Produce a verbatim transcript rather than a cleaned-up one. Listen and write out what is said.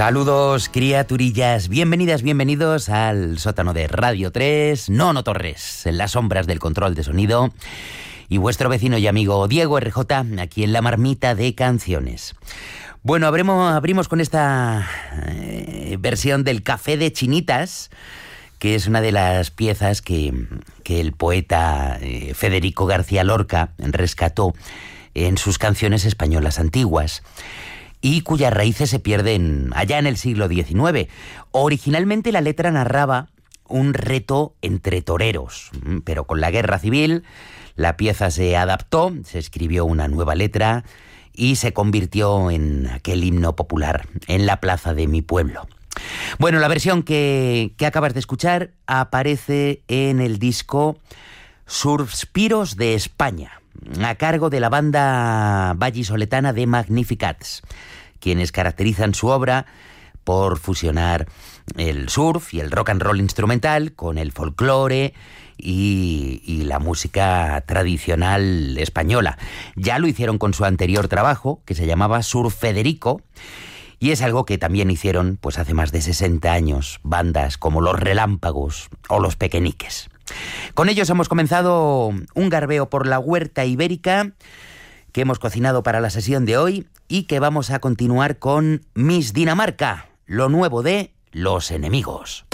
Saludos, criaturillas, bienvenidas, bienvenidos al sótano de Radio tres, Nono Torres, en las sombras del control de sonido, y vuestro vecino y amigo Diego R J, aquí en la marmita de canciones. Bueno, abrimos, abrimos con esta eh, versión del Café de Chinitas, que es una de las piezas que, que el poeta eh, Federico García Lorca rescató en sus canciones españolas antiguas, y cuyas raíces se pierden allá en el siglo diecinueve. Originalmente la letra narraba un reto entre toreros, pero con la guerra civil la pieza se adaptó, se escribió una nueva letra y se convirtió en aquel himno popular en la plaza de mi pueblo. Bueno, la versión que, que acabas de escuchar aparece en el disco Suspiros de España, a cargo de la banda vallisoletana de Magnificats, quienes caracterizan su obra por fusionar el surf y el rock and roll instrumental con el folclore y, y la música tradicional española. Ya lo hicieron con su anterior trabajo, que se llamaba Surf Federico, y es algo que también hicieron pues hace más de sesenta años bandas como Los Relámpagos o Los Pequeñiques. Con ellos hemos comenzado un garbeo por la huerta ibérica que hemos cocinado para la sesión de hoy y que vamos a continuar con Miss Dinamarca, lo nuevo de Los Enemigos.